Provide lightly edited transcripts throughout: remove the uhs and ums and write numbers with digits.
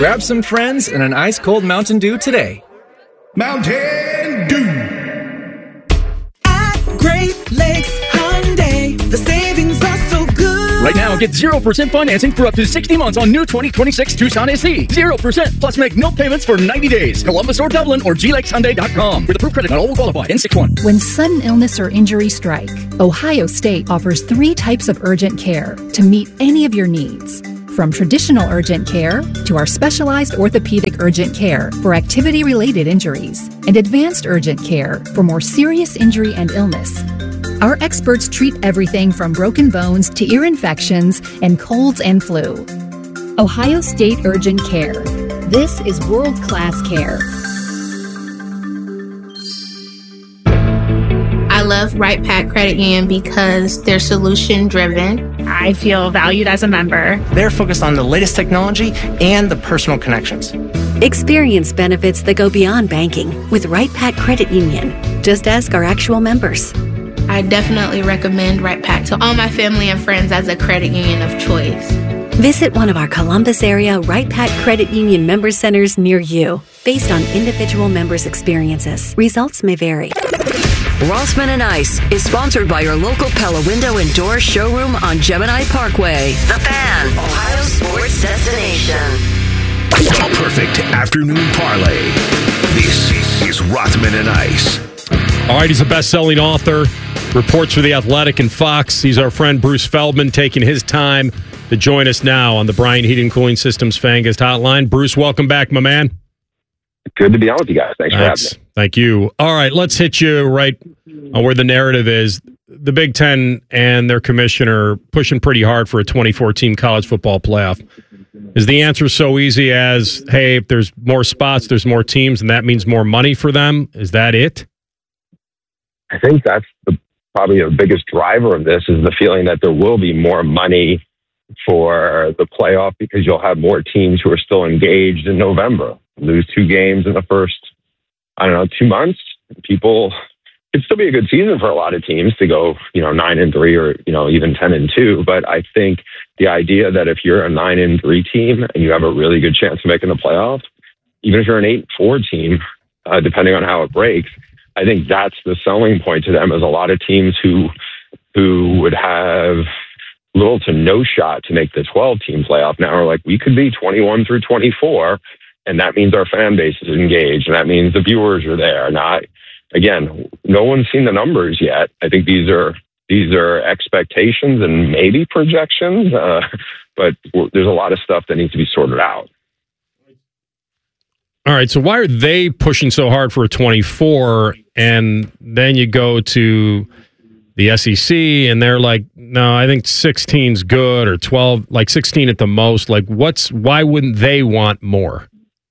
Grab some friends and an ice-cold Mountain Dew today. Mountain Dew. At Great Lakes Hyundai, the savings are so good. Right now, get 0% financing for up to 60 months on new 2026 Tucson SE. 0%, plus make no payments for 90 days. Columbus or Dublin or glakeshyundai.com. With approved credit, not all will qualify. N61. When sudden illness or injury strike, Ohio State offers 3 types of urgent care to meet any of your needs. From traditional urgent care to our specialized orthopedic urgent care for activity-related injuries and advanced urgent care for more serious injury and illness. Our experts treat everything from broken bones to ear infections and colds and flu. Ohio State Urgent Care. This is world-class care. I love Right Pack Credit Union because they're solution-driven. I feel valued as a member. They're focused on the latest technology and the personal connections. Experience benefits that go beyond banking with Right Pack Credit Union. Just ask our actual members. I definitely recommend Right Pack to all my family and friends as a credit union of choice. Visit one of our Columbus area Right Pack Credit Union member centers near you. Based on individual members' experiences, results may vary. Rossman and Ice is sponsored by your local Pella Window and Door showroom on Gemini Parkway. The Fan, Ohio sports destination. A perfect afternoon parlay. This is Rothman and Ice. All right, he's a best-selling author, reports for The Athletic and Fox. He's our friend Bruce Feldman, taking his time to join us now on the Bryant Heating Cooling Systems Fangast Hotline. Bruce, welcome back, my man. Good to be on with you guys. Thanks for having me. Thank you. All right, let's hit you right on where the narrative is. The Big Ten and their commissioner pushing pretty hard for a 24-team college football playoff. Is the answer so easy as, hey, if there's more spots, there's more teams, and that means more money for them? Is that it? I think that's probably the biggest driver of this is the feeling that there will be more money for the playoff because you'll have more teams who are still engaged in November. Lose 2 games in the first, 2 months. People, it'd still be a good season for a lot of teams to go, 9-3 or, even 10-2. But I think the idea that if you're a 9-3 team and you have a really good chance of making the playoff, even if you're an 8-4 team, depending on how it breaks, I think that's the selling point to them is a lot of teams who would have little to no shot to make the 12-team playoff now are like, we could be 21 through 24, and that means our fan base is engaged, and that means the viewers are there. Not, again, no one's seen the numbers yet. I think these are expectations and maybe projections, but there's a lot of stuff that needs to be sorted out. All right, so why are they pushing so hard for a 24, and then you go to the SEC, and they're like, no, I think 16's good, or 12, like 16 at the most. Like, why wouldn't they want more?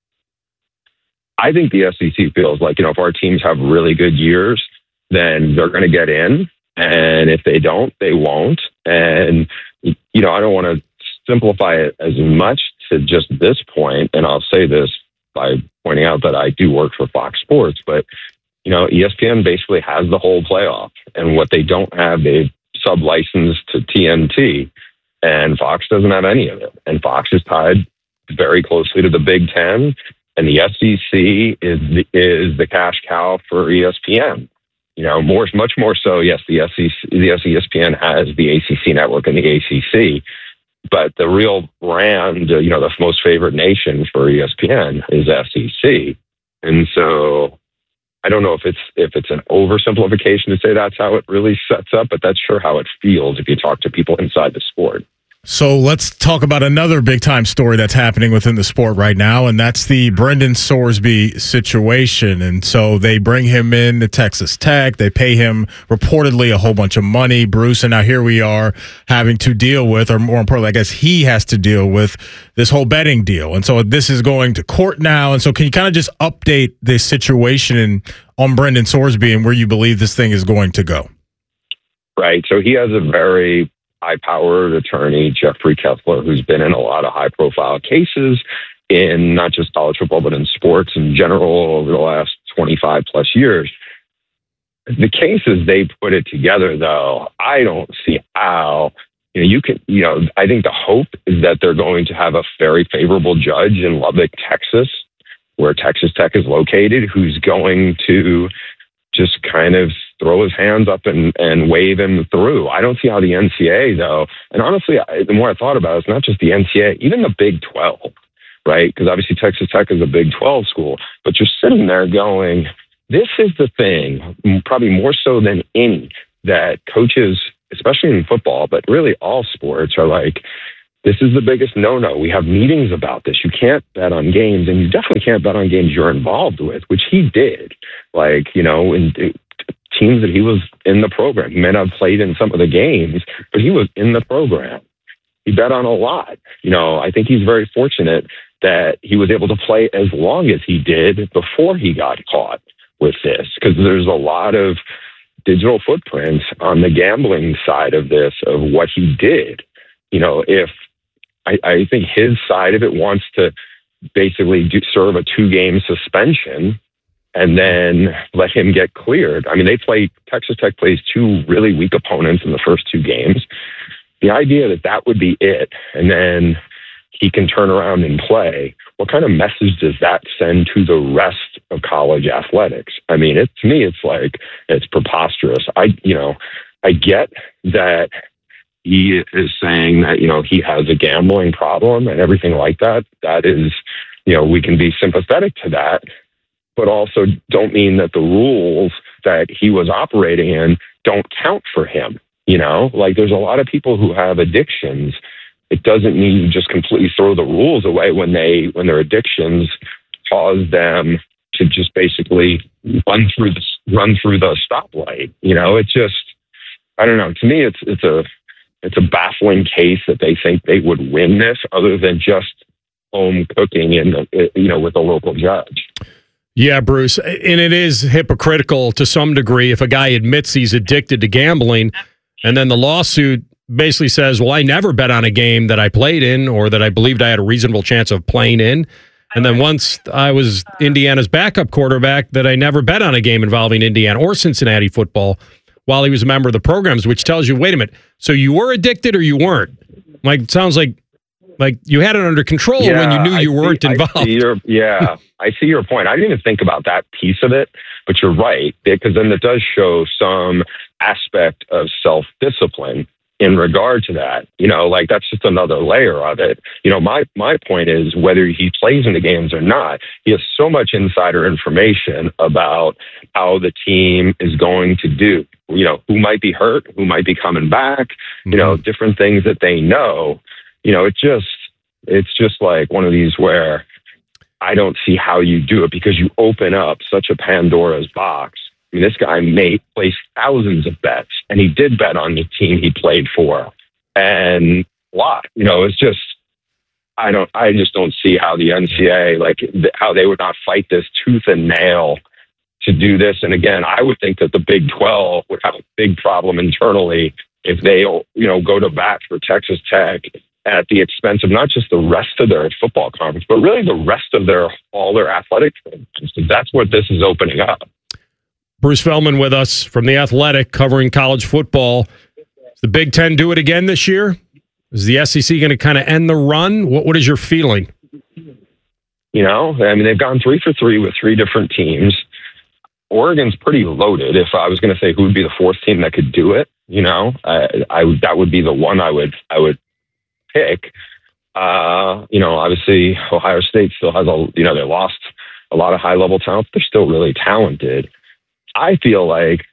I think the SEC feels like, if our teams have really good years, then they're going to get in. And if they don't, they won't. And, I don't want to simplify it as much to just this point. And I'll say this by pointing out that I do work for Fox Sports, but ESPN basically has the whole playoff, and what they don't have, they've sub-licensed to TNT, and Fox doesn't have any of it. And Fox is tied very closely to the Big Ten, and the SEC is the cash cow for ESPN. Much more so. Yes, the ESPN has the ACC network and the ACC, but the real brand, the most favored nation for ESPN is SEC, and so. I don't know if it's an oversimplification to say that's how it really sets up, but that's sure how it feels if you talk to people inside the sport. So let's talk about another big-time story that's happening within the sport right now, and that's the Brendan Sorsby situation. And so they bring him in to Texas Tech. They pay him reportedly a whole bunch of money, Bruce, and now here we are having to deal with, or more importantly, I guess he has to deal with this whole betting deal. And so this is going to court now. And so can you kind of just update the situation on Brendan Sorsby and where you believe this thing is going to go? Right. So he has a very high-powered attorney, Jeffrey Kessler, who's been in a lot of high-profile cases in not just college football, but in sports in general over the last 25-plus years. The cases they put it together, though, I don't see how I think the hope is that they're going to have a very favorable judge in Lubbock, Texas, where Texas Tech is located, who's going to just kind of throw his hands up and wave him through. I don't see how the NCAA, though, and honestly, the more I thought about it, it's not just the NCAA, even the Big 12, right? Because obviously Texas Tech is a Big 12 school, but you're sitting there going, this is the thing, probably more so than any, that coaches, especially in football, but really all sports, are like, this is the biggest no-no. We have meetings about this. You can't bet on games, and you definitely can't bet on games you're involved with, which he did. In teams that he was in the program. He may not have played in some of the games, but he was in the program. He bet on a lot. I think he's very fortunate that he was able to play as long as he did before he got caught with this, because there's a lot of digital footprints on the gambling side of this, of what he did. If I think his side of it wants to basically serve a 2-game suspension and then let him get cleared. I mean, Texas Tech plays 2 really weak opponents in the first 2 games. The idea that would be it, and then he can turn around and play, what kind of message does that send to the rest of college athletics? I mean, to me, it's preposterous. I get that he is saying that, he has a gambling problem and everything like that. That is, we can be sympathetic to that, but also don't mean that the rules that he was operating in don't count for him. There's a lot of people who have addictions. It doesn't mean you just completely throw the rules away when their addictions cause them to just basically run through the stoplight. It's just, I don't know. To me, it's a baffling case that they think they would win this, other than just home cooking with a local judge. Yeah, Bruce, and it is hypocritical to some degree if a guy admits he's addicted to gambling, and then the lawsuit basically says, well, I never bet on a game that I played in or that I believed I had a reasonable chance of playing in. And then once I was Indiana's backup quarterback, that I never bet on a game involving Indiana or Cincinnati football while he was a member of the programs, which tells you, wait a minute, so you were addicted or you weren't? It sounds like you had it under control when you knew you weren't involved. I see your point. I didn't even think about that piece of it, but you're right, because then it does show some aspect of self-discipline in regard to that. That's just another layer of it. My point is, whether he plays in the games or not, he has so much insider information about how the team is going to do, who might be hurt, who might be coming back, different things that they know. It's just like one of these where I don't see how you do it, because you open up such a Pandora's box. I mean, this guy placed thousands of bets, and he did bet on the team he played for. And why? It's just, I just don't see how the NCAA, how they would not fight this tooth and nail to do this. And again, I would think that the Big 12 would have a big problem internally if they, go to bat for Texas Tech at the expense of not just the rest of their football conference, but really the rest of all their athletic programs. So that's what this is opening up. Bruce Feldman with us from The Athletic, covering college football. Does the Big Ten do it again this year? Is the SEC going to kind of end the run? What is your feeling? They've gone 3 for 3 with 3 different teams. Oregon's pretty loaded. If I was going to say who would be the 4th team that could do it, that would be the one I would pick. Obviously Ohio State still has they lost a lot of high-level talent. They're still really talented. I feel like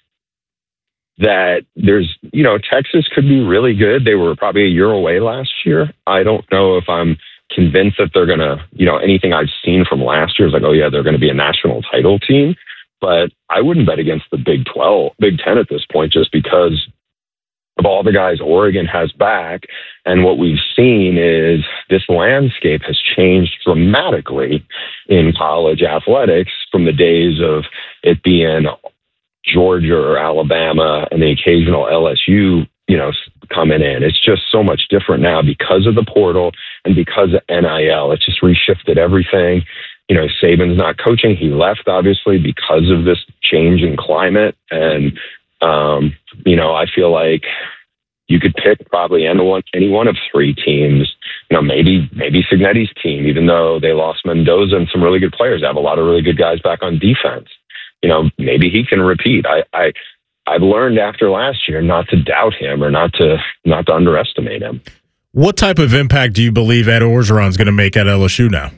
that there's, Texas could be really good. They were probably a year away last year. I don't know if I'm convinced that they're going to, anything I've seen from last year is like, oh yeah, they're going to be a national title team. But I wouldn't bet against the Big 10 at this point, just because of all the guys Oregon has back. And what we've seen is this landscape has changed dramatically in college athletics from the days of it being Georgia or Alabama and the occasional LSU, coming in. It's just so much different now because of the portal and because of NIL. It just reshifted everything. Saban's not coaching. He left, obviously, because of this change in climate. And, I feel like you could pick probably any one of three teams. Maybe Cignetti's team, even though they lost Mendoza and some really good players, they have a lot of really good guys back on defense. Maybe he can repeat. I've learned after last year not to doubt him or not to underestimate him. What type of impact do you believe Ed Orgeron's going to make at LSU now?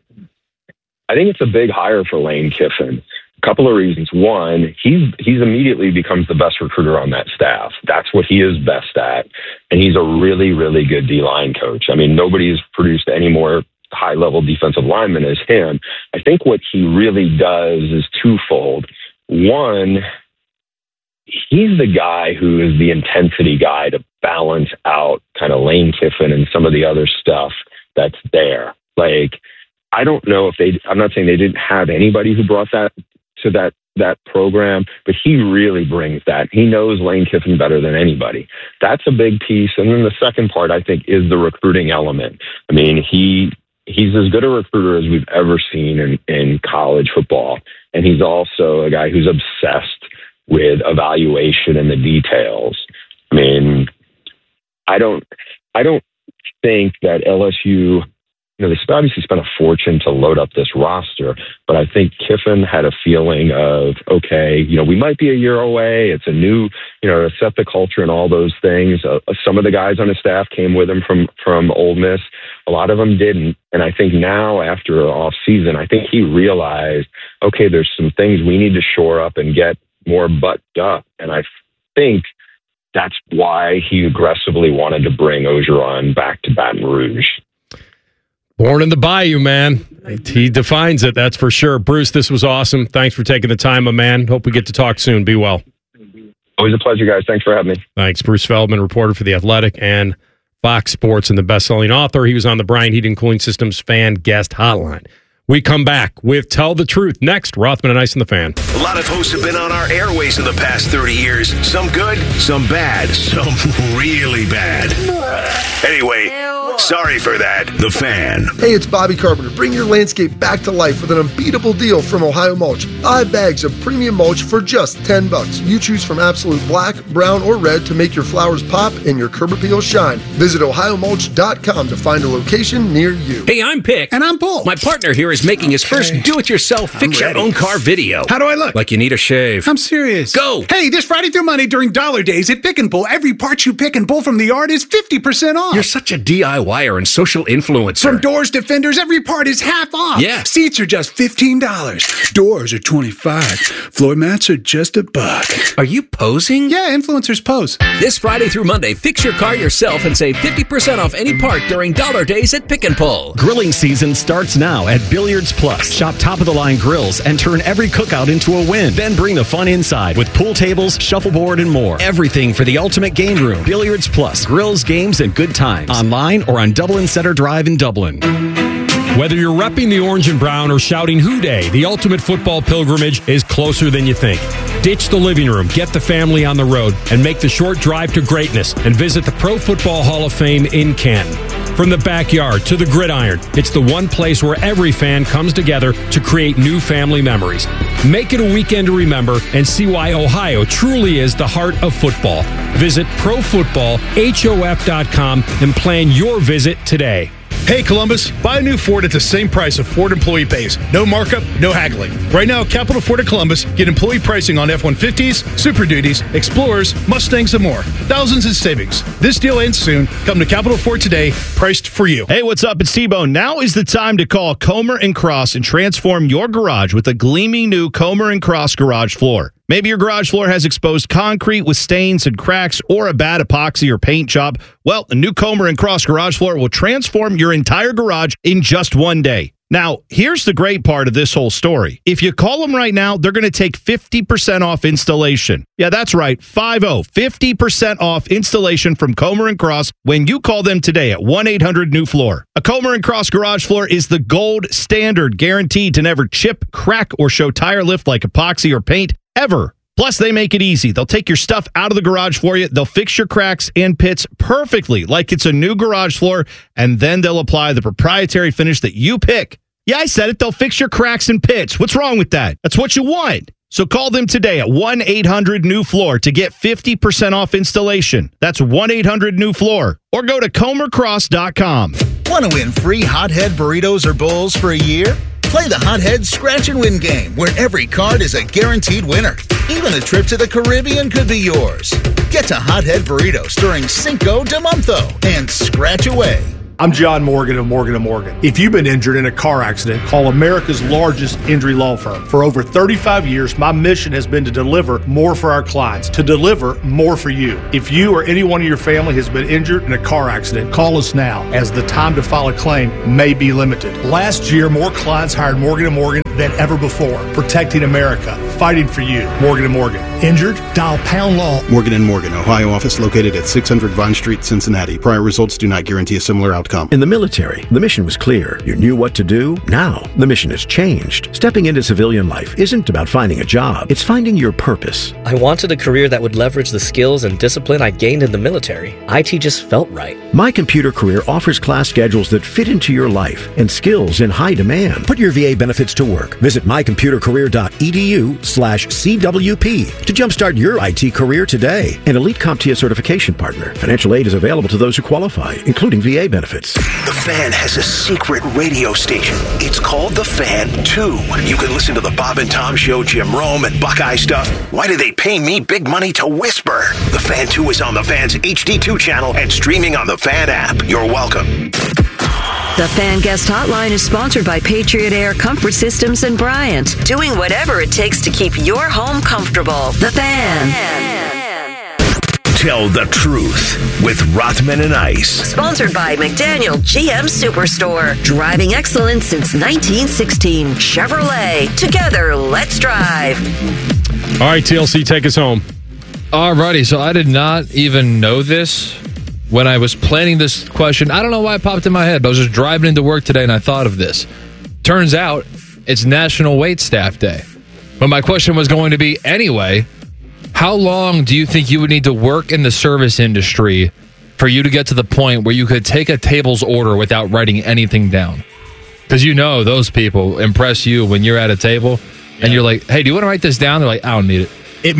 I think it's a big hire for Lane Kiffin. A couple of reasons. One, he's immediately becomes the best recruiter on that staff. That's what he is best at. And he's a really, really good D-line coach. I mean, nobody's produced any more high-level defensive linemen as him. I think what he really does is twofold. One, he's the guy who is the intensity guy to balance out kind of Lane Kiffin and some of the other stuff that's there. Like, I don't know if I'm not saying they didn't have anybody who brought that to that program, but he really brings that. He knows Lane Kiffin better than anybody. That's a big piece. And then the second part, I think, is the recruiting element. I mean, he's as good a recruiter as we've ever seen in college football. And he's also a guy who's obsessed with evaluation and the details. I mean, I don't think that LSU, they obviously spent a fortune to load up this roster, but I think Kiffin had a feeling of, okay, we might be a year away. It's a new, to set the culture and all those things. Some of the guys on his staff came with him from Ole Miss. A lot of them didn't. And I think now after an off season, I think he realized, okay, there's some things we need to shore up and get more buttoned up. And I think that's why he aggressively wanted to bring Orgeron back to Baton Rouge. Born in the Bayou, man. He defines it, that's for sure. Bruce, this was awesome. Thanks for taking the time, my man. Hope we get to talk soon. Be well. Always a pleasure, guys. Thanks for having me. Thanks. Bruce Feldman, reporter for The Athletic and Fox Sports and the best-selling author. He was on the Bryant Heating Cooling Systems fan guest hotline. We come back with Tell the Truth next. Rothman and Ice and the Fan. A lot of hosts have been on our airways in the past 30 years. Some good, some bad, some really bad. Anyway, sorry for that. The Fan. Hey, it's Bobby Carpenter. Bring your landscape back to life with an unbeatable deal from Ohio Mulch. 5 bags of premium mulch for just $10. You choose from absolute black, brown, or red to make your flowers pop and your curb appeal shine. Visit ohiomulch.com to find a location near you. Hey, I'm Pick. And I'm Paul. My partner here is making his first do-it-yourself fix-your-own-car video. How do I look? Like you need a shave. I'm serious. Go! Hey, this Friday through Monday during Dollar Days at Pick and Pull, every part you pick and pull from the yard is 50% off. You're such a DIYer and social influencer. From doors to fenders, every part is half off. Yeah. Seats are just $15. Doors are $25. Floor mats are just $1. Are you posing? Yeah, influencers pose. This Friday through Monday, fix your car yourself and save 50% off any part during Dollar Days at Pick and Pull. Grilling season starts now at Billiards Plus. Shop top-of-the-line grills and turn every cookout into a win. Then bring the fun inside with pool tables, shuffleboard, and more. Everything for the ultimate game room. Billiards Plus. Grills, games, and good times. Online or on Dublin Center Drive in Dublin. Whether you're repping the orange and brown or shouting Hoo Day, the ultimate football pilgrimage is closer than you think. Ditch the living room, get the family on the road, and make the short drive to greatness and visit the Pro Football Hall of Fame in Canton. From the backyard to the gridiron, it's the one place where every fan comes together to create new family memories. Make it a weekend to remember and see why Ohio truly is the heart of football. Visit profootballhof.com and plan your visit today. Hey Columbus, buy a new Ford at the same price a Ford employee pays. No markup, no haggling. Right now, Capital Ford of Columbus, get employee pricing on F-150s, Super Duties, Explorers, Mustangs, and more. Thousands in savings. This deal ends soon. Come to Capital Ford today, priced for you. Hey, what's up? It's T-Bone. Now is the time to call Comer & Cross and transform your garage with a gleaming new Comer & Cross garage floor. Maybe your garage floor has exposed concrete with stains and cracks or a bad epoxy or paint job. Well, the new Comer & Cross garage floor will transform your entire garage in just one day. Now, here's the great part of this whole story. If you call them right now, they're going to take 50% off installation. Yeah, that's right, 50% off installation from Comer & Cross when you call them today at 1-800-NEW-FLOOR. A Comer & Cross garage floor is the gold standard, guaranteed to never chip, crack, or show tire lift like epoxy or paint ever. Plus, they make it easy. They'll take your stuff out of the garage for you. They'll fix your cracks and pits perfectly like it's a new garage floor, and then they'll apply the proprietary finish that you pick. Yeah, I said it. They'll fix your cracks and pits. What's wrong with that? That's what you want. So call them today at 1-800-NEW-FLOOR to get 50% off installation. That's 1-800-NEW-FLOOR. Or go to ComerCross.com. Want to win free Hothead burritos or bowls for a year? Play the Hothead Scratch and Win game, where every card is a guaranteed winner. Even a trip to the Caribbean could be yours. Get to Hothead Burritos during Cinco de Monto and scratch away. I'm John Morgan of Morgan & Morgan. If you've been injured in a car accident, call America's largest injury law firm. For over 35 years, my mission has been to deliver more for our clients, to deliver more for you. If you or anyone in your family has been injured in a car accident, call us now, as the time to file a claim may be limited. Last year, more clients hired Morgan & Morgan than ever before, protecting America, fighting for you. Morgan & Morgan. Injured? Dial pound law. Morgan & Morgan, Ohio office located at 600 Vine Street, Cincinnati. Prior results do not guarantee a similar outcome. In the military, the mission was clear. You knew what to do. Now, the mission has changed. Stepping into civilian life isn't about finding a job. It's finding your purpose. I wanted a career that would leverage the skills and discipline I gained in the military. IT just felt right. My Computer Career offers class schedules that fit into your life and skills in high demand. Put your VA benefits to work. Visit mycomputercareer.edu/CWP to jumpstart your IT career today. An Elite CompTIA certification partner. Financial aid is available to those who qualify, including VA benefits. The Fan has a secret radio station. It's called The Fan 2. You can listen to the Bob and Tom Show, Jim Rome, and Buckeye stuff. Why do they pay me big money to whisper? The Fan 2 is on the Fan's HD2 channel and streaming on the Fan app. You're welcome. The Fan Guest Hotline is sponsored by Patriot Air Comfort Systems and Bryant, doing whatever it takes to keep your home comfortable. The Fan. Tell the Truth with Rothman and Ice. Sponsored by McDaniel GM Superstore. Driving excellence since 1916. Chevrolet. Together, let's drive. All right, TLC, take us home. Alrighty, so I did not even know this when I was planning this question. I don't know why it popped in my head, but I was just driving into work today and I thought of this. Turns out it's National Waitstaff Day. But my question was going to be, anyway, how long do you think you would need to work in the service industry for you to get to the point where you could take a table's order without writing anything down? Because you know those people impress you when you're at a table and you're like, hey, do you want to write this down? They're like, I don't need it.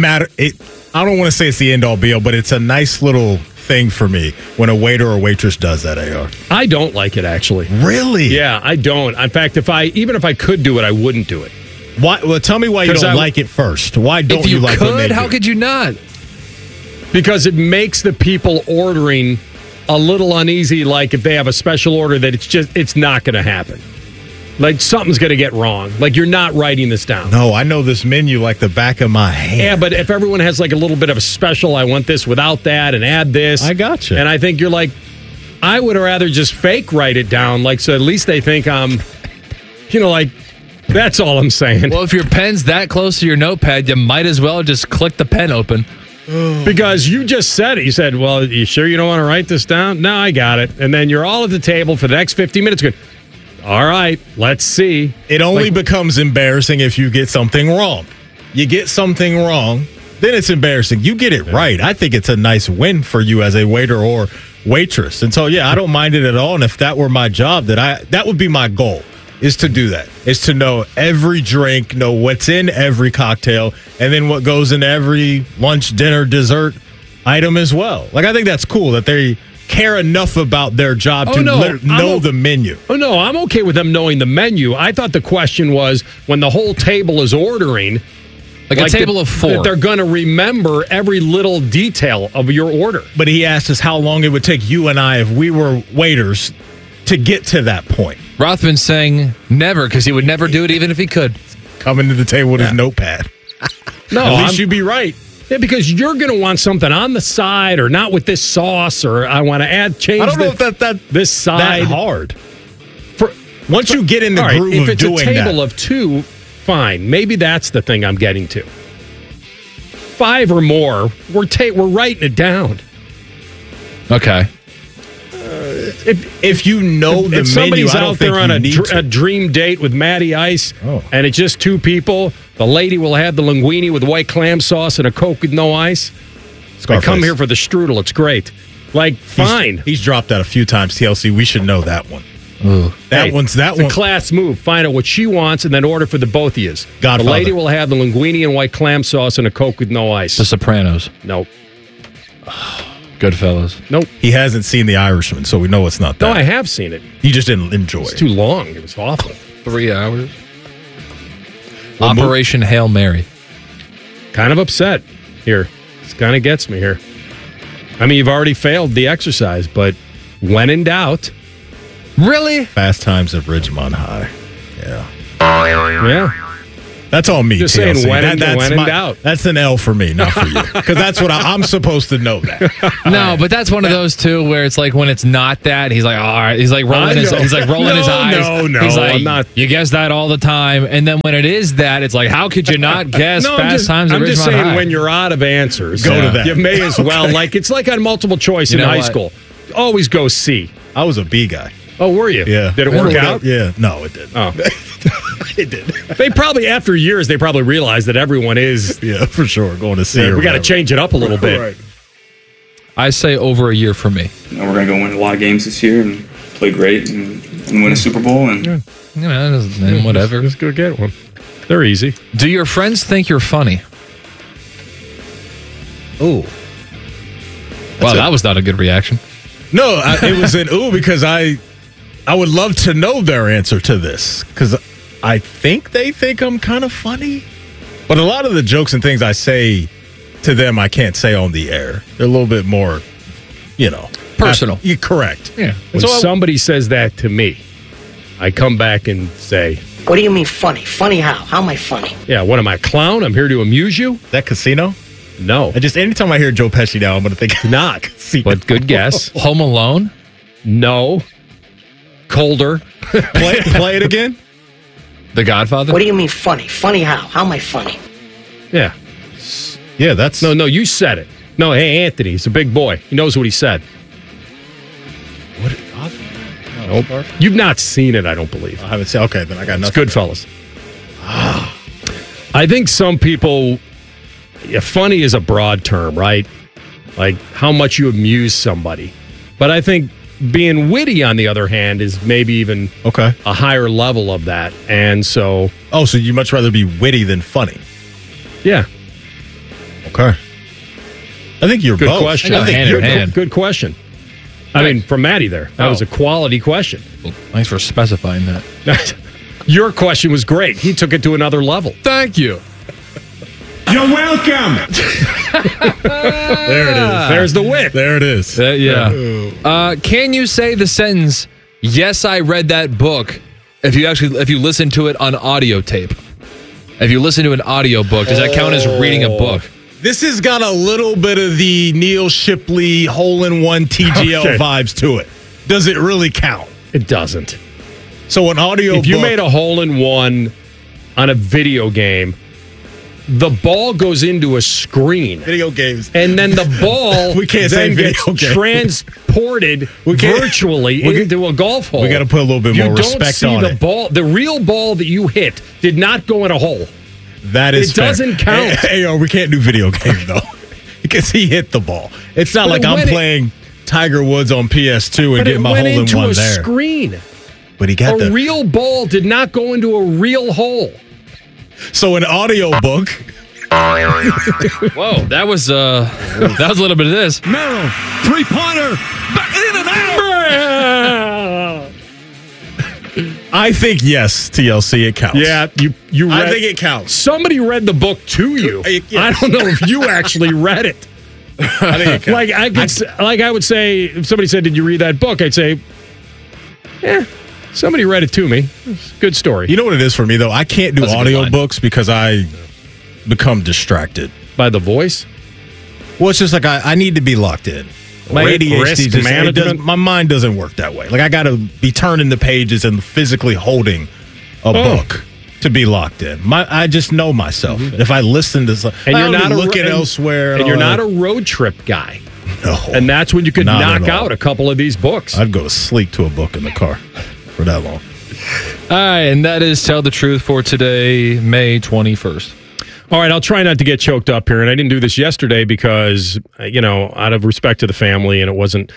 I don't want to say it's the end-all be-all, but it's a nice little thing for me when a waiter or waitress does that, AR. I don't like it, actually. Really? Yeah, I don't. In fact, even if I could do it, I wouldn't do it. Why? Well, tell me why you don't like it first. Why don't you like when they do? How could you not? Because it makes the people ordering a little uneasy, like if they have a special order that it's not going to happen. Like something's going to get wrong. Like you're not writing this down. No, I know this menu like the back of my hand. Yeah, but if everyone has like a little bit of a special, I want this without that and add this. I gotcha. And I think you're like, I would rather just fake write it down. Like, so at least they think I'm, like, that's all I'm saying. Well, if your pen's that close to your notepad, you might as well just click the pen open. Because you just said it. You said, well, you sure you don't want to write this down? No, I got it. And then you're all at the table for the next 50 minutes going, all right, let's see. It only becomes embarrassing if you get something wrong. You get something wrong, then it's embarrassing. You get it right. I think it's a nice win for you as a waiter or waitress. And so, yeah, I don't mind it at all. And if that were my job, that would be my goal, is to do that, is to know every drink, know what's in every cocktail, and then what goes in every lunch, dinner, dessert item as well. Like, I think that's cool that they care enough about their job to know the menu. Oh, no, I'm okay with them knowing the menu. I thought the question was when the whole table is ordering, like a table of four, that they're going to remember every little detail of your order. But he asked us how long it would take you and I, if we were waiters, to get to that point. Rothman's saying never, because he would never do it even if he could. Coming to the table with his notepad. No, at least you'd be right. Yeah, because you're going to want something on the side, or not with this sauce, or I want to change. I don't know if this side that hard. Once you get in the groove of doing that. If it's a table of two, fine. Maybe that's the thing I'm getting to. 5 or more, we're writing it down. Okay. If you know the menu, somebody's I don't out there on a dream date with Matty Ice, and it's just 2 people, the lady will have the linguine with white clam sauce and a Coke with no ice. I come here for the strudel. It's great. Like, fine. He's dropped that a few times, TLC. We should know that one. Ooh. It's a class move. Find out what she wants and then order for the both of you. Godfather. The lady will have the linguine and white clam sauce and a Coke with no ice. The Sopranos. Nope. Goodfellas. Nope. He hasn't seen The Irishman, so we know it's not that. No, I have seen it. You just didn't enjoy It's it. too long. It was awful. 3 hours. Operation Hail Mary. Kind of upset here. This kind of gets me here. I mean, you've already failed the exercise, but when in doubt. Really? Fast Times at Ridgemont High. Yeah. Yeah. That's all me, Just TLC. saying when in my- doubt. That's an L for me, not for you. Because that's what I'm supposed to know that. No, but that's one of those too where it's like when it's not that, he's like, all right, he's like rolling his his eyes. No, He's like, I'm not. You guess that all the time, and then when it is that, it's like, how could you not guess No, Fast Times at I'm just Ridgemont saying High? when you're out of answers, Go to that. You may as well. Like it's like on multiple choice You in know high what? school. Always go C. I was a B guy. Oh, were you? Yeah. Did it work out? Yeah. No, it didn't. Oh. It did. They probably, after years, they probably realized that everyone is. Yeah, for sure. Going to C. Yeah, or we got to whatever. change it up a little bit. Right. I say over a year for me. We're going to go win a lot of games this year and play great and win a Super Bowl. And You know, and whatever. Just go get one. They're easy. Do your friends think you're funny? Ooh. Wow, that was not a good reaction. No, it was an ooh because I would love to know their answer to this because I think they think I'm kind of funny. But a lot of the jokes and things I say to them, I can't say on the air. They're a little bit more, personal. You're correct. Yeah. When somebody says that to me, I come back and say, What do you mean funny? Funny how? How am I funny? yeah, what am I, a clown? I'm here to amuse you? That Casino? No. Anytime I hear Joe Pesci now, I'm going to think not. But good guess. Home Alone? No. Colder. Play it again. The Godfather? What do you mean funny? Funny how? How am I funny? Yeah. Yeah, that's... No, you said it. No, hey, Anthony, he's a big boy. He knows what he said. What? Nope. You've not seen it, I don't believe. I haven't seen. Okay, then I got It's nothing. Goodfellas. I think some people, funny is a broad term, right? Like how much you amuse somebody. But I think being witty, on the other hand, is maybe even a higher level of that. And so... Oh, so you'd much rather be witty than funny? Yeah. Okay. I think you're Good both. question. I think hand in hand. Good question. I mean, from Maddie there. That was a quality question. Well, thanks for specifying that. Your question was great. He took it to another level. Thank you. You're welcome. There it is. There's the wit. There it is. Yeah. Can you say the sentence, yes, I read that book, if you listen to it on audio tape? If you listen to an audio book, does that count as reading a book? This has got a little bit of the Neil Shipley hole-in-one TGL vibes to it. Does it really count? It doesn't. So an audio If you made a hole-in-one on a video game, the ball goes into a screen. Video games. And then the ball We can't say then video gets game. transported virtually into a golf hole. We got to put a little bit more respect on You don't see it. the ball. The real ball that you hit did not go in a hole. That is It doesn't count. Hey, we can't do video games, though. Because he hit the ball. It's not But like it I'm went playing Tiger Woods on PS2 and But getting it my went into hole-in-one a there. screen. But he got A the... real ball did not go into a real hole. So an audio book... Whoa, that was a little bit of this. Merrill, three-pointer, in and out. I think yes, TLC, it counts. Yeah, you read, I think it counts. Somebody read the book to you. Yes. I don't know if you actually read it. I think it counts. I would say, if somebody said, "Did you read that book?" I'd say, "Yeah, somebody read it to me. It's a good story." You know what it is for me, though? I can't do That's a good line. audiobooks because I become distracted. By the voice? Well, it's just like I need to be locked in. My Risk ADHD just, management? my mind doesn't work that way. Like I got to be turning the pages and physically holding a book to be locked in. I just know myself. If I listen to something, And you're not looking elsewhere, and you're not a a road trip guy. no. And that's when you could Not knock at all. out a couple of these books. I'd go to sleep to a book in the car for that long. All right, and that is Tell the Truth for today, May 21st. All right, I'll try not to get choked up here. And I didn't do this yesterday because, out of respect to the family, and it wasn't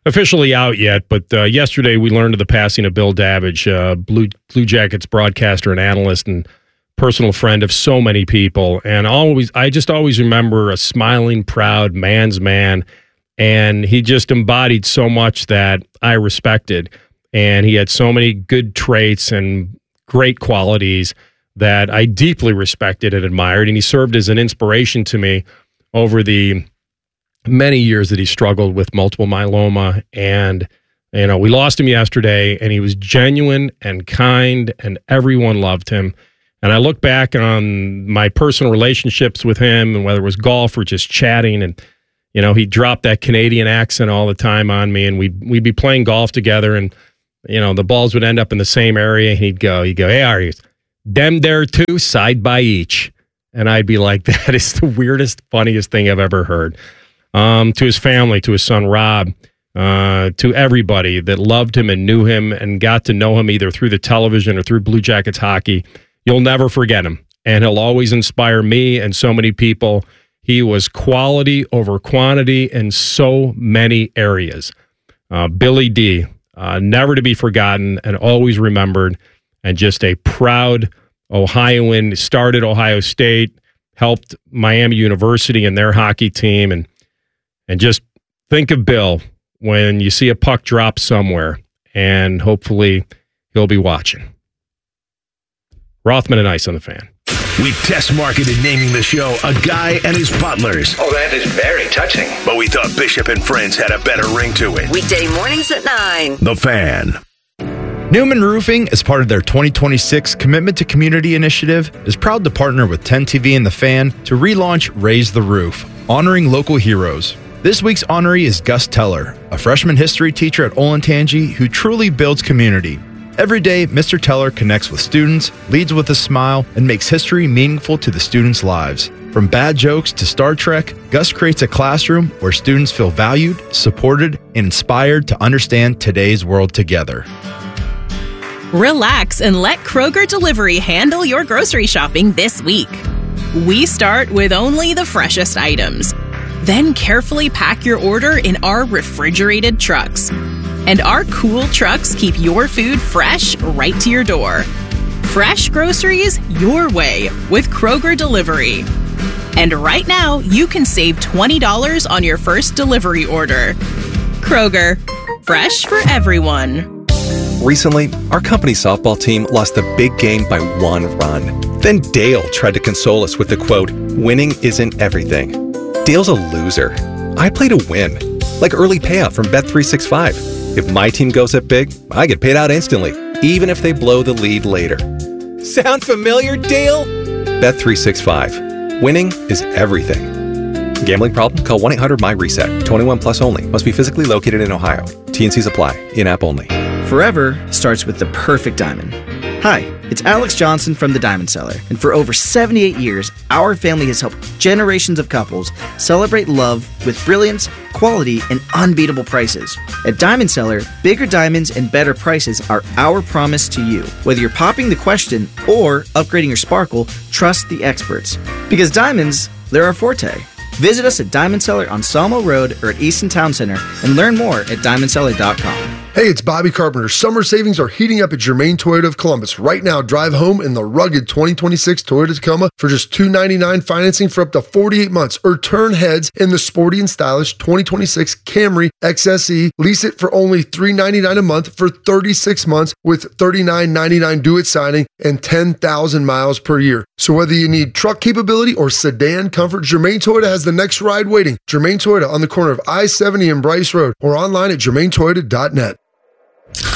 officially out yet, but yesterday we learned of the passing of Bill Davidge, Blue Jackets broadcaster and analyst and personal friend of so many people. And I just always remember a smiling, proud man's man, and he just embodied so much that I respected. And he had so many good traits and great qualities that I deeply respected and admired. And he served as an inspiration to me over the many years that he struggled with multiple myeloma. And, we lost him yesterday, and he was genuine and kind, and everyone loved him. And I look back on my personal relationships with him, and whether it was golf or just chatting, and, he dropped that Canadian accent all the time on me, and we'd be playing golf together, and, the balls would end up in the same area. And he'd go, hey, Arias, them there two, side by each. And I'd be like, that is the weirdest, funniest thing I've ever heard. To his family, to his son, Rob, to everybody that loved him and knew him and got to know him either through the television or through Blue Jackets hockey, you'll never forget him. And he'll always inspire me and so many people. He was quality over quantity in so many areas. Billy D, never to be forgotten and always remembered, and just a proud Ohioan, started Ohio State, helped Miami University and their hockey team, and just think of Bill when you see a puck drop somewhere, and hopefully he'll be watching. Rothman and Ice on the Fan. We test marketed naming the show A Guy and His Butlers. Oh, that is very touching. But we thought Bishop and Friends had a better ring to it. Weekday mornings at 9. The Fan. Newman Roofing, as part of their 2026 Commitment to Community initiative, is proud to partner with 10TV and The Fan to relaunch Raise the Roof, honoring local heroes. This week's honoree is Gus Teller, a freshman history teacher at Olentangy who truly builds community. Every day, Mr. Teller connects with students, leads with a smile, and makes history meaningful to the students' lives. From bad jokes to Star Trek, Gus creates a classroom where students feel valued, supported, and inspired to understand today's world together. Relax and let Kroger Delivery handle your grocery shopping this week. We start with only the freshest items. Then carefully pack your order in our refrigerated trucks. And our cool trucks keep your food fresh right to your door. Fresh groceries your way with Kroger Delivery. And right now, you can save $20 on your first delivery order. Kroger, fresh for everyone. Recently, our company softball team lost the big game by 1 run. Then Dale tried to console us with the quote, "Winning isn't everything." Dale's a loser. I play to win, like early payout from Bet365. If my team goes up big, I get paid out instantly, even if they blow the lead later. Sound familiar, Dale? Bet365. Winning is everything. Gambling problem? Call 1-800-MY-RESET. 21 plus only. Must be physically located in Ohio. T&Cs apply. In-app only. Forever starts with the perfect diamond. Hi, it's Alex Johnson from The Diamond Cellar, and for over 78 years, our family has helped generations of couples celebrate love with brilliance, quality, and unbeatable prices. At Diamond Cellar, bigger diamonds and better prices are our promise to you. Whether you're popping the question or upgrading your sparkle, trust the experts. Because diamonds, they're our forte. Visit us at Diamond Cellar on Sawmill Road or at Easton Town Center and learn more at diamondcellar.com. Hey, it's Bobby Carpenter. Summer savings are heating up at Germain Toyota of Columbus. Right now, drive home in the rugged 2026 Toyota Tacoma for just $299 financing for up to 48 months, or turn heads in the sporty and stylish 2026 Camry XSE. Lease it for only $399 a month for 36 months with $39.99 due at signing and 10,000 miles per year. So whether you need truck capability or sedan comfort, Germain Toyota has the next ride waiting. Germain Toyota on the corner of I-70 and Bryce Road, or online at germaintoyota.net.